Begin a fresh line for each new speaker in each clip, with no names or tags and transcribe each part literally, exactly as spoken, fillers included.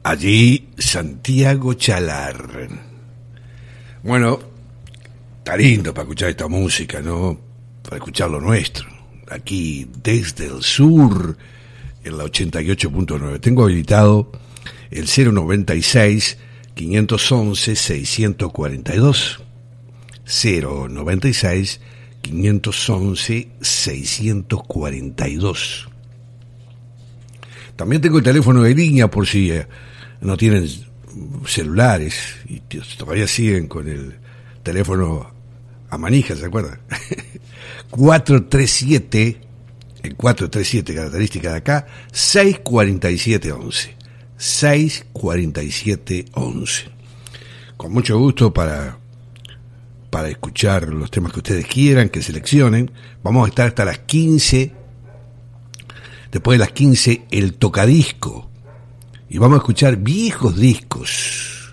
Allí Santiago Chalar. Bueno, está lindo para escuchar esta música, ¿no? Para escuchar lo nuestro. Aquí desde el sur, en la ochenta y ocho punto nueve. Tengo habilitado el cero noventa y seis, quinientos once, seiscientos cuarenta y dos. cero noventa y seis, quinientos once, seiscientos cuarenta y dos. También tengo el teléfono de línea por si eh, no tienen celulares y todavía siguen con el teléfono a manija, ¿se acuerdan? cuatro tres siete, el cuatro tres siete característica de acá, seis cuarenta y siete once. seis cuarenta y siete once. Con mucho gusto para, para escuchar los temas que ustedes quieran, que seleccionen. Vamos a estar hasta las quince. Después de las quince, el tocadisco. Y vamos a escuchar viejos discos.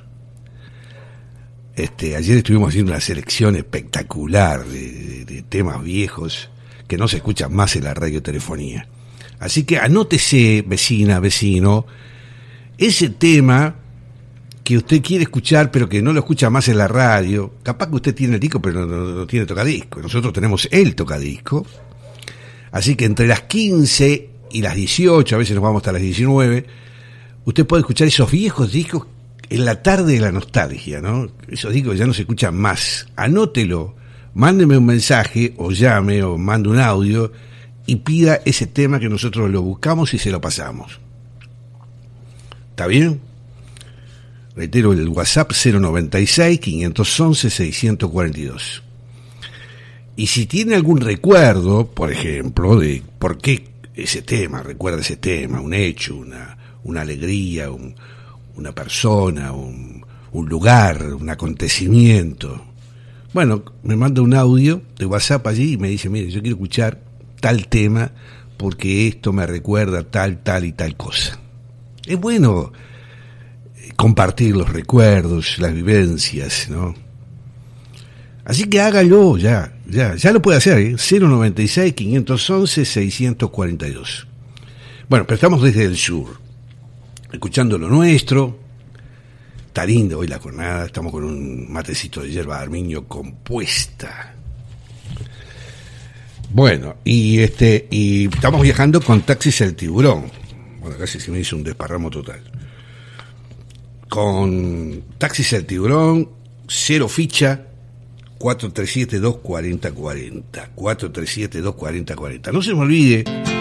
Este, ayer estuvimos haciendo una selección espectacular de, de, de temas viejos que no se escuchan más en la radiotelefonía. Así que anótese, vecina, vecino, ese tema que usted quiere escuchar pero que no lo escucha más en la radio. Capaz que usted tiene el disco pero no, no, no tiene tocadisco. Nosotros tenemos el tocadisco. Así que entre las quince y las dieciocho, a veces nos vamos hasta las diecinueve, usted puede escuchar esos viejos discos en la tarde de la nostalgia, ¿no? Esos discos ya no se escuchan más. Anótelo, mándeme un mensaje, o llame, o mande un audio, y pida ese tema que nosotros lo buscamos y se lo pasamos. ¿Está bien? Reitero, el WhatsApp cero noventa y seis, quinientos once, seiscientos cuarenta y dos. Y si tiene algún recuerdo, por ejemplo, de por qué ese tema, recuerda ese tema, un hecho, una, una alegría, un, una persona, un, un lugar, un acontecimiento. Bueno, me manda un audio de WhatsApp allí y me dice, mire, yo quiero escuchar tal tema porque esto me recuerda tal, tal y tal cosa. Es bueno compartir los recuerdos, las vivencias, ¿no? Así que hágalo ya, ya, ya lo puede hacer, ¿eh? cero noventa y seis, quinientos once, seiscientos cuarenta y dos. Bueno, pero estamos desde el sur, escuchando lo nuestro. Está lindo hoy la jornada, estamos con un matecito de yerba armiño compuesta. Bueno, y este, y estamos viajando con Taxis El Tiburón. Bueno, casi se me hizo un desparramo total. Con Taxis El Tiburón, cero ficha, cuatro tres siete, dos cuarenta cuarenta. cuatro tres siete, dos cuarenta cuarenta. No se me olvide